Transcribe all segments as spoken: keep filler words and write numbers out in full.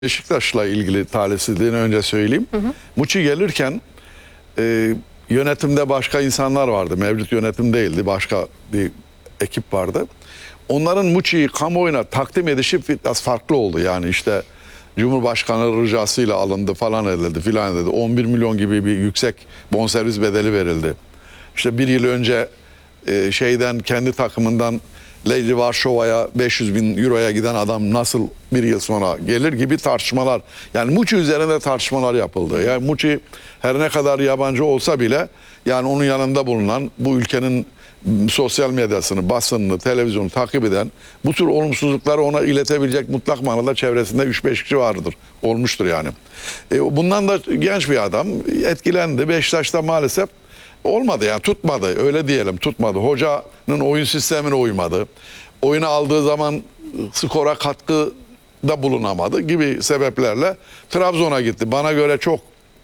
Beşiktaş'la ilgili talihsizliğini önce söyleyeyim. Hı hı. Muçi gelirken e, yönetimde başka insanlar vardı. Mevcut yönetim değildi. Başka bir ekip vardı. Onların Muçi'yi kamuoyuna takdim edişi biraz farklı oldu. Yani işte Cumhurbaşkanı ricasıyla alındı falan edildi filan dedi. on bir milyon gibi bir yüksek bonservis bedeli verildi. İşte bir yıl önce e, şeyden kendi takımından Lady Varşova'ya beş yüz bin euroya giden adam nasıl bir yıl sonra gelir gibi tartışmalar. Yani Muçi üzerinde tartışmalar yapıldı. Yani Muçi her ne kadar yabancı olsa bile yani onun yanında bulunan bu ülkenin sosyal medyasını, basınını, televizyonu takip eden bu tür olumsuzlukları ona iletebilecek mutlak manada çevresinde üç beş kişi vardır. Olmuştur yani. E, bundan da genç bir adam etkilendi. Beşiktaş'ta maalesef olmadı yani tutmadı öyle diyelim tutmadı. Hocanın oyun sistemine uymadı. Oyunu aldığı zaman skora katkıda bulunamadı gibi sebeplerle Trabzon'a gitti. Bana göre çok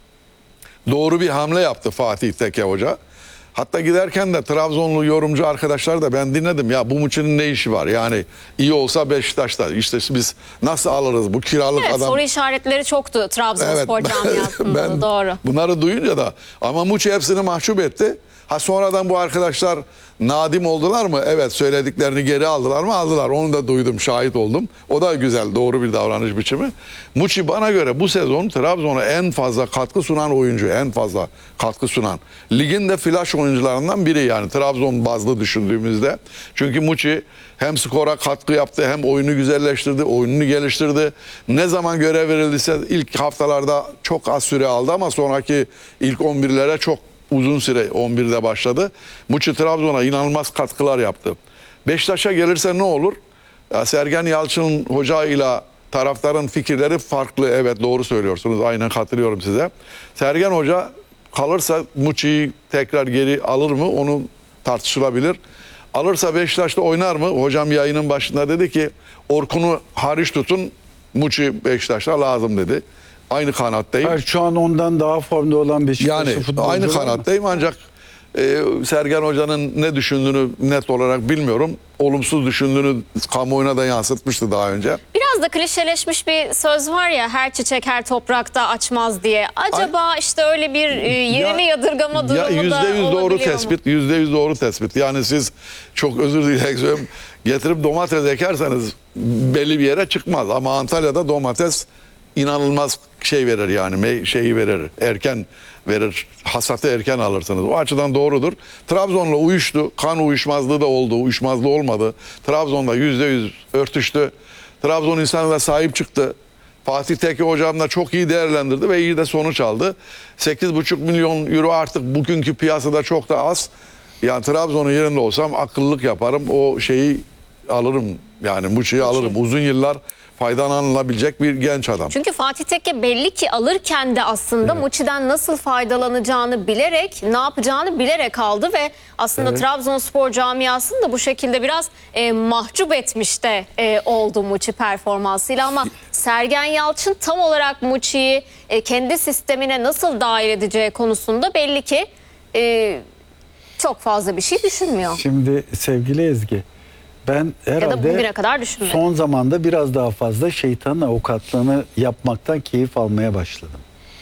doğru bir hamle yaptı Fatih Tekke Hoca. Hatta giderken de Trabzonlu yorumcu arkadaşlar da ben dinledim. Ya bu Muçi'nin ne işi var? Yani iyi olsa Beşiktaş'ta. İşte biz nasıl alırız bu kiralık evet, adam? Soru işaretleri çoktu Trabzonspor evet, camiasında. Ben doğru. Bunları duyunca da ama Muçi hepsini mahcup etti. Ha sonradan bu arkadaşlar nadim oldular mı? Evet, söylediklerini geri aldılar mı? Aldılar. Onu da duydum, şahit oldum. O da güzel, doğru bir davranış biçimi. Muçi bana göre bu sezon Trabzon'a en fazla katkı sunan oyuncu, en fazla katkı sunan. Ligin de flash oyuncularından biri yani Trabzon bazlı düşündüğümüzde. Çünkü Muçi hem skora katkı yaptı, hem oyunu güzelleştirdi, oyununu geliştirdi. Ne zaman görev verildiyse ilk haftalarda çok az süre aldı ama sonraki ilk on birlere çok uzun süre on birde başladı. Muçi Trabzon'a inanılmaz katkılar yaptı. Beşiktaş'a gelirse ne olur? Ya Sergen Yalçın hocayla taraftarın fikirleri farklı. Evet, doğru söylüyorsunuz. Aynen katılıyorum size. Sergen Hoca kalırsa Muçi'yi tekrar geri alır mı? Onu tartışılabilir. Alırsa Beşiktaş'ta oynar mı? Hocam yayının başında dedi ki Orkun'u hariç tutun, Muçi Beşiktaş'ta lazım dedi. Aynı kanattayım. Hayır, şu an ondan daha formda olan Beşiktaşlı yani, futbolcu aynı kanattayım mı? Ancak e, Sergen Hoca'nın ne düşündüğünü net olarak bilmiyorum. Olumsuz düşündüğünü kamuoyuna da yansıtmıştı daha önce. Biraz da klişeleşmiş bir söz var ya, her çiçek her toprakta açmaz diye. Acaba Ay, işte öyle bir e, yerini ya, yadırgama durumu ya, yüzde yüz da doğru tespit. Yüzde yüz doğru tespit. Yani siz çok özür dileyerek getirip domates ekerseniz belli bir yere çıkmaz. Ama Antalya'da domates inanılmaz şey verir yani şeyi verir, erken verir, hasatı erken alırsınız. O açıdan doğrudur. Trabzon'la uyuştu, kan uyuşmazlığı da oldu, uyuşmazlığı olmadı. Trabzon'da yüzde yüz örtüştü. Trabzon insanına sahip çıktı. Fatih Tekke hocam da çok iyi değerlendirdi ve iyi de sonuç aldı. sekiz buçuk milyon euro artık bugünkü piyasada çok da az. Yani Trabzon'un yerinde olsam akıllılık yaparım, o şeyi alırım yani Muçi'yi alırım. Uzun yıllar faydalanılabilecek bir genç adam. Çünkü Fatih Tekke belli ki alırken de aslında evet, Muçi'den nasıl faydalanacağını bilerek, ne yapacağını bilerek aldı ve aslında evet, Trabzonspor camiasını da bu şekilde biraz e, mahcup etmiş de e, oldu Muçi performansıyla. Ama Sergen Yalçın tam olarak Muçi'yi e, kendi sistemine nasıl dahil edeceği konusunda belli ki e, çok fazla bir şey düşünmüyor. Şimdi sevgili Ezgi, ben herhalde kadar son zamanda biraz daha fazla şeytanın avukatlığını yapmaktan keyif almaya başladım.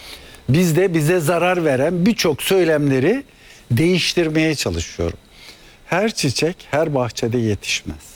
Biz de bize zarar veren birçok söylemleri değiştirmeye çalışıyorum. Her çiçek her bahçede yetişmez.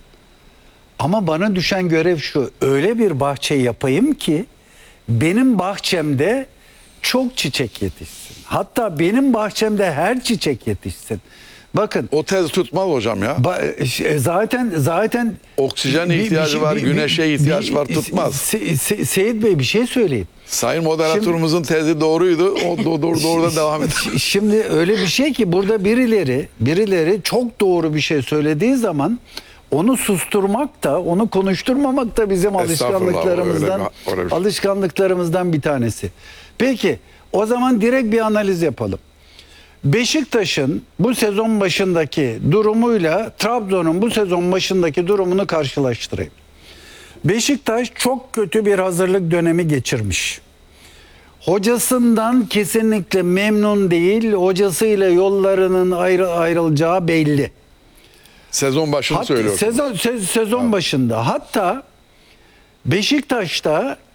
Ama bana düşen görev şu: öyle bir bahçe yapayım ki benim bahçemde çok çiçek yetişsin. Hatta benim bahçemde her çiçek yetişsin. Bakın, o tez tutmaz hocam ya. Zaten zaten oksijen ihtiyacı bir, bir, var, bir, güneşe ihtiyaç bir, var, tutmaz. Se, se, Seyit Bey, bir şey söyleyeyim. Sayın moderatörümüzün tezi doğruydu. O doğru doğru da devam eder. Şimdi öyle bir şey ki burada birileri birileri çok doğru bir şey söylediği zaman onu susturmak da, onu konuşturmamak da bizim alışkanlıklarımızdan öyle, öyle şey. alışkanlıklarımızdan bir tanesi. Peki, o zaman direkt bir analiz yapalım. Beşiktaş'ın bu sezon başındaki durumuyla Trabzon'un bu sezon başındaki durumunu karşılaştırayım. Beşiktaş çok kötü bir hazırlık dönemi geçirmiş. Hocasından kesinlikle memnun değil. Hocasıyla yollarının ayrı, ayrılacağı belli. Sezon başını söylüyorsun. Sezon, se, sezon başında. Hatta Beşiktaş'ta